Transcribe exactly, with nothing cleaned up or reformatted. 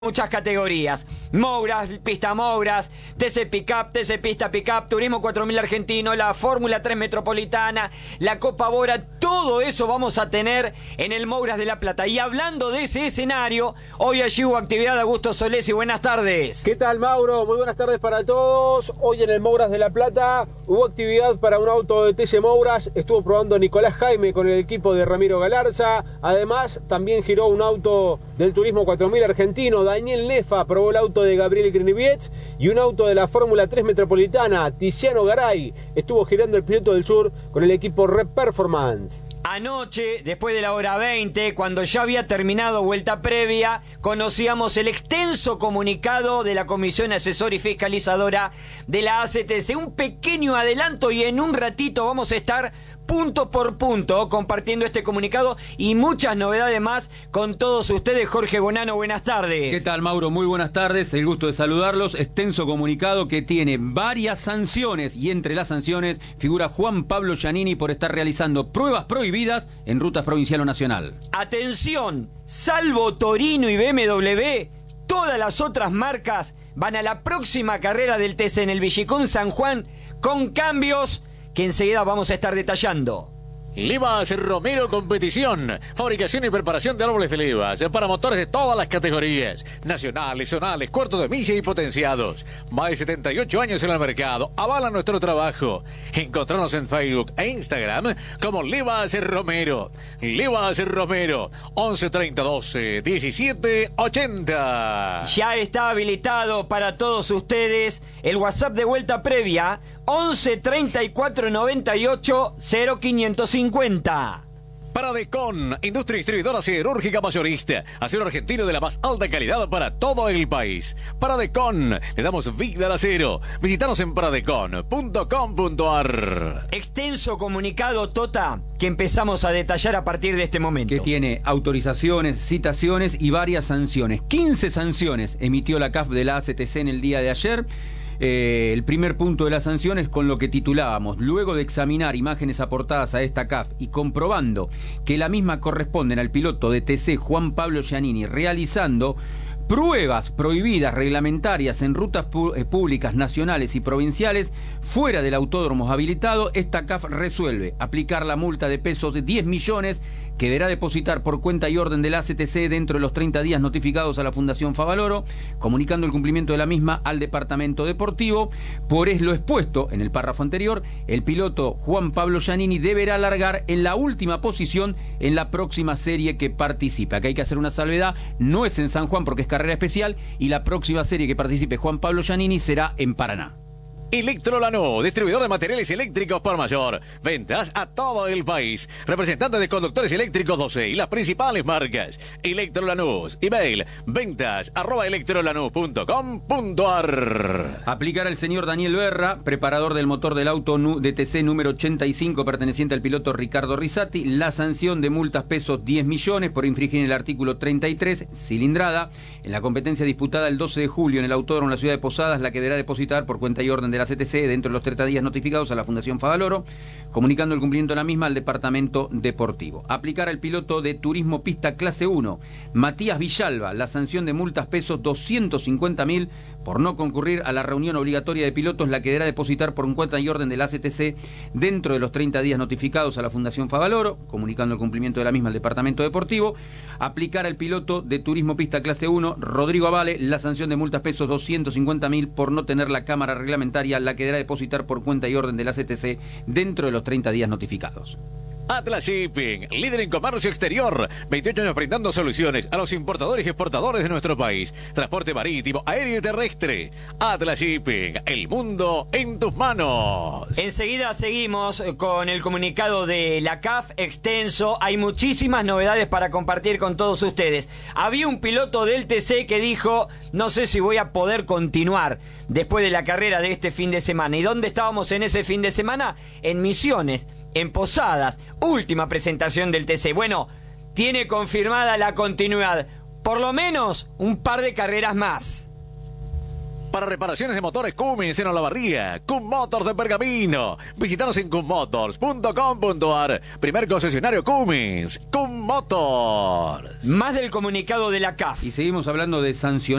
Muchas categorías: Mouras, Pista Mouras, T C Pickup, T C Pista Pickup, Turismo cuatro mil Argentino, la Fórmula tres Metropolitana, la Copa Bora. Todo eso vamos a tener en el Mouras de La Plata. Y hablando de ese escenario, hoy allí hubo actividad. Augusto Solesi, buenas tardes. ¿Qué tal, Mauro? Muy buenas tardes para todos. Hoy en el Mouras de La Plata hubo actividad para un auto de T C Mouras. Estuvo probando Nicolás Jaime con el equipo de Ramiro Galarza. Además, también giró un auto del Turismo cuatro mil Argentino. Daniel Nefa probó el auto de Gabriel Grinivietz y un auto de la Fórmula tres Metropolitana. Tiziano Garay estuvo girando el piloto del sur con el equipo Rep Performance. Anoche, después de la hora veinte, cuando ya había terminado vuelta previa, conocíamos el extenso comunicado de la Comisión Asesora y Fiscalizadora de la A C T C. Un pequeño adelanto y en un ratito vamos a estar punto por punto compartiendo este comunicado y muchas novedades más con todos ustedes. Jorge Bonano, buenas tardes. ¿Qué tal, Mauro? Muy buenas tardes, el gusto de saludarlos. Extenso comunicado que tiene varias sanciones y entre las sanciones figura Juan Pablo Giannini por estar realizando pruebas prohibidas en rutas provincial o nacional. Atención, salvo Torino y B M W, todas las otras marcas van a la próxima carrera del T C en el Villicún San Juan con cambios que enseguida vamos a estar detallando. Livas Romero Competición, fabricación y preparación de árboles de levas para motores de todas las categorías, nacionales, zonales, cuartos de milla y potenciados. Más de setenta y ocho años en el mercado, avalan nuestro trabajo. Encontrarnos en Facebook e Instagram como Livas Romero. Livas Romero, once treinta doce diecisiete ochenta. Ya está habilitado para todos ustedes el WhatsApp de vuelta previa once treinta y cuatro noventa y ocho cero quinientos cincuenta. Paradecon, industria distribuidora siderúrgica mayorista, acero argentino de la más alta calidad para todo el país. Paradecon, le damos vida al acero. Visítanos en paradecon punto com punto ar. Extenso comunicado, Tota, que empezamos a detallar a partir de este momento. Que tiene autorizaciones, citaciones y varias sanciones. quince sanciones emitió la C A F de la A C T C en el día de ayer. Eh, el primer punto de la sanción es con lo que titulábamos: luego de examinar imágenes aportadas a esta C A F y comprobando que la misma corresponden al piloto de T C Juan Pablo Giannini realizando pruebas prohibidas reglamentarias en rutas públicas nacionales y provinciales fuera del autódromo habilitado, esta C A F resuelve aplicar la multa de pesos de diez millones que deberá depositar por cuenta y orden de la A C T C dentro de los treinta días notificados a la Fundación Favaloro, comunicando el cumplimiento de la misma al Departamento Deportivo. Por es lo expuesto en el párrafo anterior, el piloto Juan Pablo Giannini deberá largar en la última posición en la próxima serie que participe. Acá hay que hacer una salvedad: no es en San Juan porque es carrera especial, y la próxima serie que participe Juan Pablo Giannini será en Paraná. Electrolanú, distribuidor de materiales eléctricos por mayor. Ventas a todo el país. Representante de conductores eléctricos doce y las principales marcas. Electrolanú. Email ventas arroba electrolanú punto com punto ar. Aplicar al señor Daniel Berra, preparador del motor del auto D T C número ochenta y cinco perteneciente al piloto Ricardo Rizzati, la sanción de multas pesos diez millones por infringir el artículo treinta y tres, cilindrada, en la competencia disputada el doce de julio en el autódromo en la ciudad de Posadas, la que deberá depositar por cuenta y orden de la C T C dentro de los treinta días notificados a la Fundación Favaloro, comunicando el cumplimiento de la misma al Departamento Deportivo. Aplicar al piloto de Turismo Pista Clase uno, Matías Villalba, la sanción de multas pesos doscientos cincuenta mil por no concurrir a la reunión obligatoria de pilotos, la que deberá depositar por cuenta y orden de la C T C dentro de los treinta días notificados a la Fundación Favaloro, comunicando el cumplimiento de la misma al Departamento Deportivo. Aplicar al piloto de Turismo Pista Clase uno, Rodrigo Avale, la sanción de multas pesos doscientos cincuenta mil por no tener la cámara reglamentaria, la que deberá depositar por cuenta y orden de la C T C dentro de los treinta días notificados. Atlas Shipping, líder en comercio exterior, veintiocho años brindando soluciones a los importadores y exportadores de nuestro país. Transporte marítimo, aéreo y terrestre. Atlas Shipping, el mundo en tus manos. Enseguida seguimos con el comunicado de la C A F extenso. Hay muchísimas novedades para compartir con todos ustedes. Había un piloto del T C que dijo: no sé si voy a poder continuar después de la carrera de este fin de semana. ¿Y dónde estábamos en ese fin de semana? En Misiones, en Posadas, última presentación del T C. Bueno, tiene confirmada la continuidad, por lo menos un par de carreras más. Para reparaciones de motores Cummins en Olavarría, Cum Motors de Pergamino. Visítanos en cum motors punto com punto a r. Primer concesionario Cummins. Cum Motors. Más del comunicado de la C A F. Y seguimos hablando de sanciones.